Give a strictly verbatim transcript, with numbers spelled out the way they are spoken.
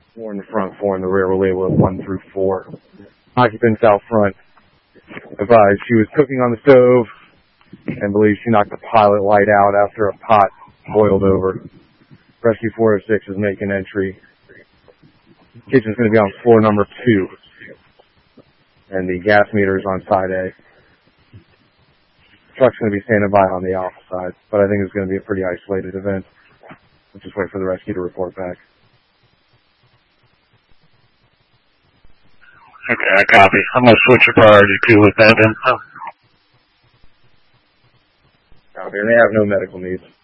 Four in the front, four in the rear. We'll label it one through four. Occupants out front advised she was cooking on the stove and believes she knocked the pilot light out after a pot boiled over. Rescue four oh six is making entry. Kitchen's going to be on floor number two. And the gas meter is on side A. Truck's going to be standing by on the alpha side, but I think it's going to be a pretty isolated event. We'll just wait for the rescue to report back. Okay, I copy. I'm going to switch to priority two with that then. Oh. Copy, and they have no medical needs.